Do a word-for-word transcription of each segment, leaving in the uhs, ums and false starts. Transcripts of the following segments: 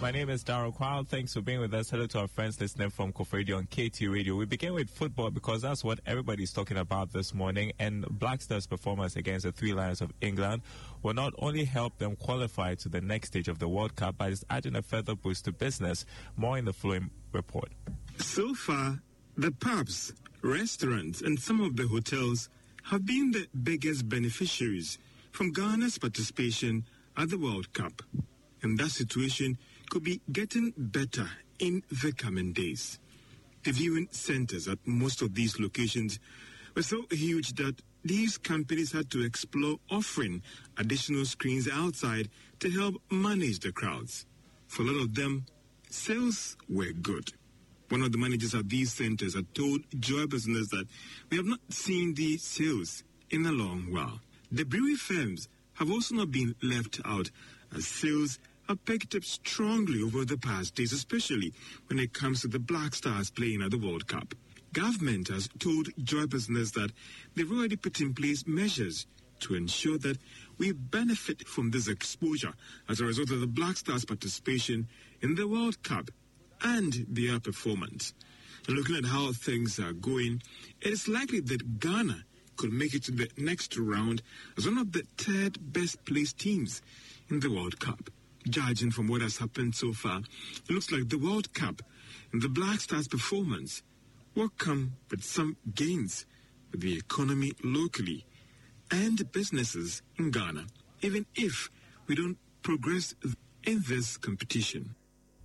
My name is Darryl Kwao. Thanks for being with us. Hello to our friends listening from Koforidua on K T Radio. We begin with football because that's what everybody's talking about this morning. And Black Stars' performance against the Three Lions of England will not only help them qualify to the next stage of the World Cup, but it's adding a further boost to business. More in the following report. So far, the pubs, restaurants, and some of the hotels have been the biggest beneficiaries from Ghana's participation at the World Cup. And that situation could be getting better in the coming days. The viewing centers at most of these locations were so huge that these companies had to explore offering additional screens outside to help manage the crowds. For a lot of them, sales were good. One of the managers at these centers had told Joy Business that we have not seen these sales in a long while. The brewery firms have also not been left out, as sales have picked up strongly over the past days, especially when it comes to the Black Stars playing at the World Cup. Government has told Joy Business that they've already put in place measures to ensure that we benefit from this exposure as a result of the Black Stars' participation in the World Cup and their performance. And looking at how things are going, it is likely that Ghana could make it to the next round as one of the third best placed teams in the World Cup. Judging from what has happened so far, it looks like the World Cup and the Black Stars' performance will come with some gains for the economy locally and businesses in Ghana, even if we don't progress in this competition.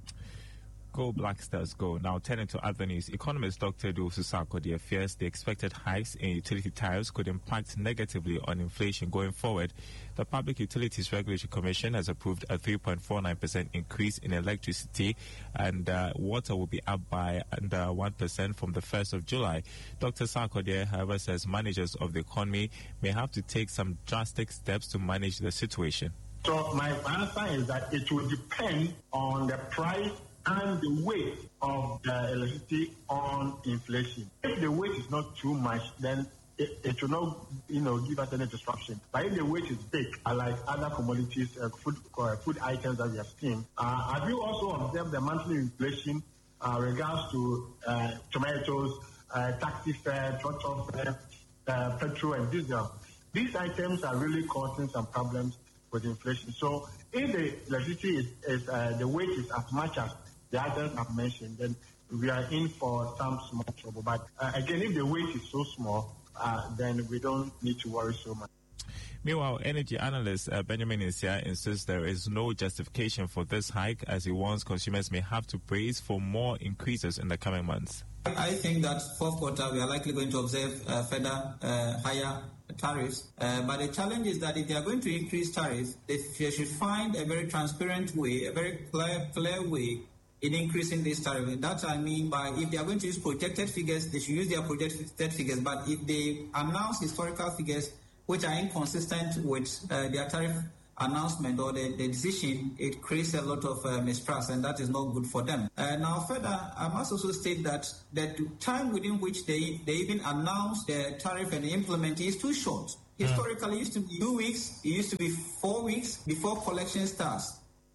Go Black Stars, go. Now turning to other news, economist Doctor Edu Sarkodie fears the expected hikes in utility tariffs could impact negatively on inflation going forward. The Public Utilities Regulatory Commission has approved a three point four nine percent increase in electricity, and uh, water will be up by under one percent from the first of July. Doctor Sarkodie, however, says managers of the economy may have to take some drastic steps to manage the situation. So my answer is that it will depend on the price and the weight of the electricity on inflation. If the weight is not too much, then it, it will not, you know, give us any disruption. But if the weight is big, uh, like other commodities, uh, food uh, food items that we have seen, uh, have you also observed the monthly inflation uh, regards to uh, tomatoes, uh, taxi fare, trotro fare, uh, petrol and diesel? These items are really causing some problems with inflation. So if the electricity is, is uh, the weight is as much as the others have mentioned, then we are in for some small trouble. But uh, again, if the weight is so small, uh, then we don't need to worry so much. Meanwhile, energy analyst uh, Benjamin Insia insists there is no justification for this hike, as he warns consumers may have to brace for more increases in the coming months. I think that fourth quarter we are likely going to observe uh, further uh, higher tariffs. Uh, but the challenge is that if they are going to increase tariffs, they, they should find a very transparent way, a very clear, clear way in increasing this tariff. And that I mean by if they are going to use projected figures, they should use their projected figures. But if they announce historical figures which are inconsistent with uh, their tariff announcement or the, the decision, it creates a lot of uh, mistrust, and that is not good for them. Uh, now, further, I must also state that the time within which they, they even announce the tariff and implement it is too short. Historically, it used to be two weeks, it used to be four weeks before collection starts.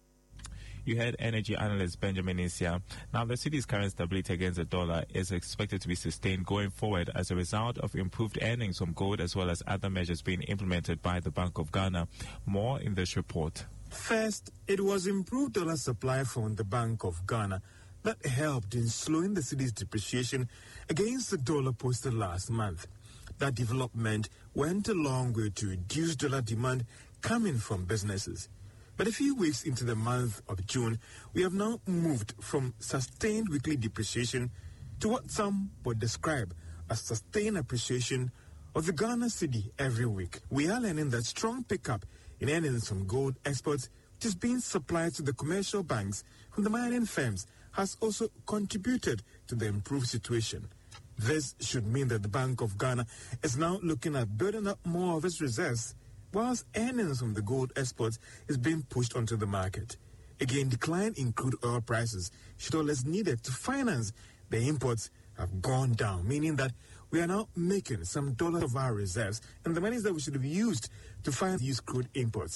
You heard energy analyst Benjamin Insia. Now, the cedi's current stability against the dollar is expected to be sustained going forward as a result of improved earnings from gold as well as other measures being implemented by the Bank of Ghana. More in this report. First, it was improved dollar supply from the Bank of Ghana that helped in slowing the cedi's depreciation against the dollar posted last month. That development went a long way to reduce dollar demand coming from businesses. But a few weeks into the month of June, we have now moved from sustained weekly depreciation to what some would describe as sustained appreciation of the Ghana cedi every week. We are learning that strong pickup in earnings from gold exports, which is being supplied to the commercial banks from the mining firms, has also contributed to the improved situation. This should mean that the Bank of Ghana is now looking at building up more of its reserves, whilst earnings from the gold exports is being pushed onto the market. Again, decline in crude oil prices, should all is needed to finance the imports, have gone down, meaning that we are now making some dollars of our reserves and the monies that we should have used to finance these crude imports.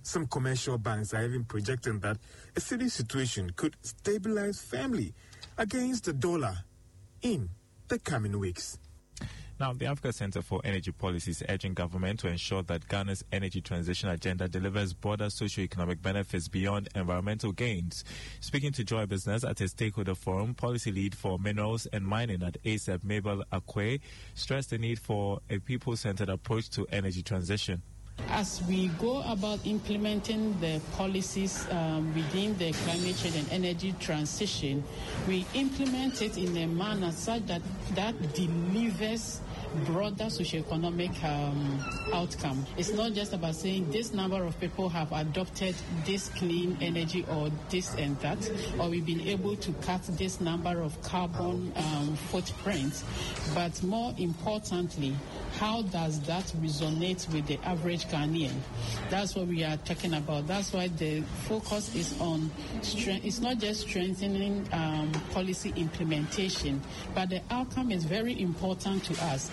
Some commercial banks are even projecting that a cedi situation could stabilize firmly against the dollar in the coming weeks. Now, the Africa Center for Energy Policy is urging government to ensure that Ghana's energy transition agenda delivers broader socio-economic benefits beyond environmental gains. Speaking to Joy Business at a stakeholder forum, policy lead for minerals and mining at A S E P, Mabel Akwe, stressed the need for a people-centered approach to energy transition. As we go about implementing the policies um, within the climate change and energy transition, we implement it in a manner such that that delivers broader socioeconomic um, outcome. It's not just about saying this number of people have adopted this clean energy or this and that, or we've been able to cut this number of carbon um, footprints, but more importantly, how does that resonate with the average Ghanaian? That's what we are talking about. That's why the focus is on, strength. It's not just strengthening um, policy implementation, but the outcome is very important to us.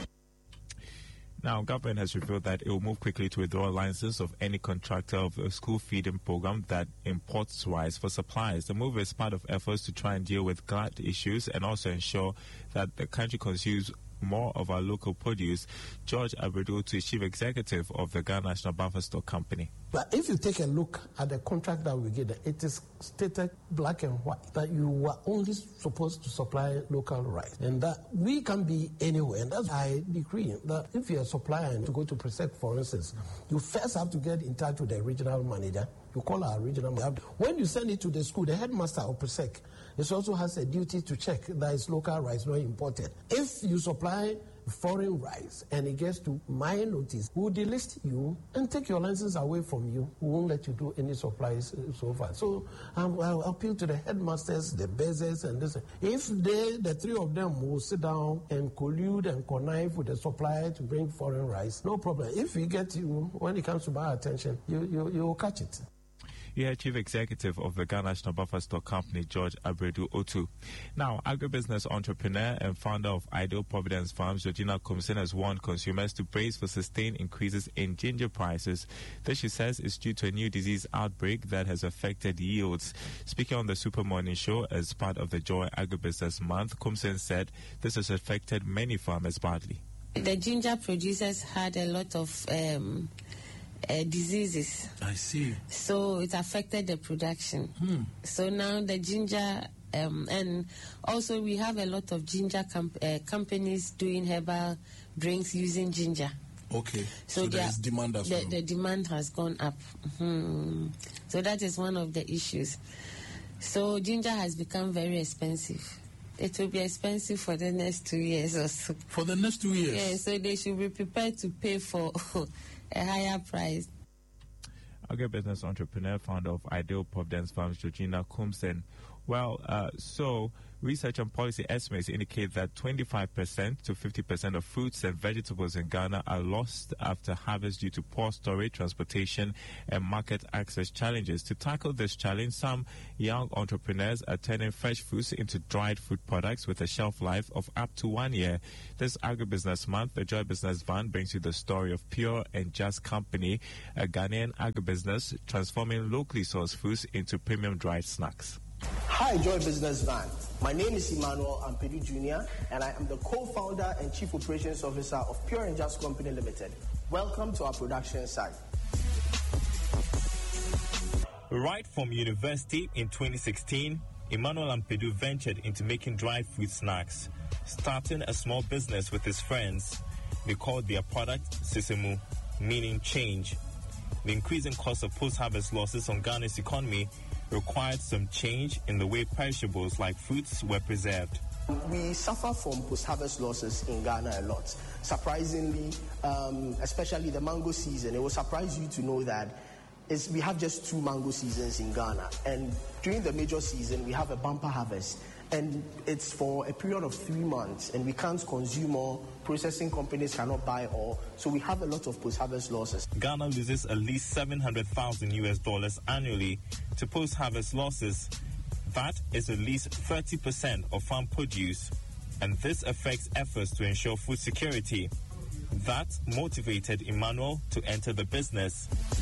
Now, government has revealed that it will move quickly to withdraw a license of any contractor of a school feeding program that imports rice for suppliers. The move is part of efforts to try and deal with glut issues and also ensure that the country consumes more of our local produce. George Abredu is Chief Executive of the Ghana National Buffer Stock Company. But if you take a look at the contract that we get, it is stated black and white that you were only supposed to supply local rice, and that we can be anywhere. And that's I decree that if you're a supplier and to go to Presec, for instance, you first have to get in touch with the regional manager. You call our regional manager. When you send it to the school, the headmaster of Presec, it also has a duty to check that it's local rice, not imported. If you supply foreign rice and it gets to my notice, we'll delist you and take your license away from you. We won't let you do any supplies so far. So um, I'll appeal to the headmasters, the bezels, and this. If they, the three of them, will sit down and collude and connive with the supplier to bring foreign rice, no problem. If we get you, when it comes to buy attention, you you you'll catch it. Yeah, Chief Executive of the Ghana National Buffer Stock Company, George Abredu Otu. Now, agribusiness entrepreneur and founder of Ideal Providence Farms, Georgina Kumsin, has warned consumers to brace for sustained increases in ginger prices. This, she says, is due to a new disease outbreak that has affected yields. Speaking on the Super Morning Show as part of the Joy Agribusiness Month, Kumsin said this has affected many farmers badly. The ginger producers had a lot of Um Uh, diseases. I see. So it affected the production. Hmm. So now the ginger, um, and also we have a lot of ginger comp- uh, companies doing herbal drinks using ginger. Okay. So, so there is demand as the, well. The demand has gone up. Mm-hmm. So that is one of the issues. So ginger has become very expensive. It will be expensive for the next two years or so. For the next two years? Yeah, so they should be prepared to pay for a higher price. Agribusiness entrepreneur, founder of Ideal Providence Farms, Georgina Kumsin. Well, uh, so research and policy estimates indicate that twenty-five percent to fifty percent of fruits and vegetables in Ghana are lost after harvest due to poor storage, transportation, and market access challenges. To tackle this challenge, some young entrepreneurs are turning fresh fruits into dried food products with a shelf life of up to one year. This Agribusiness Month, the Joy Business Van brings you the story of Pure and Just Company, a Ghanaian agribusiness transforming locally sourced fruits into premium dried snacks. Hi, Joy Business Van. My name is Emmanuel Ampedu Junior, and I am the co-founder and chief operations officer of Pure and Just Company Limited. Welcome to our production site. Right from university in twenty sixteen, Emmanuel Ampedu ventured into making dried fruit snacks, starting a small business with his friends. They called their product Sisemu, meaning change. The increasing cost of post-harvest losses on Ghana's economy required some change in the way perishables like fruits were preserved. We suffer from post-harvest losses in Ghana a lot. Surprisingly, um, especially the mango season, it will surprise you to know that it's, we have just two mango seasons in Ghana. And during the major season, we have a bumper harvest. And it's for a period of three months, and we can't consume all. Processing companies cannot buy all, so we have a lot of post-harvest losses. Ghana loses at least seven hundred thousand U S dollars annually to post-harvest losses. That is at least thirty percent of farm produce, and this affects efforts to ensure food security. That motivated Emmanuel to enter the business.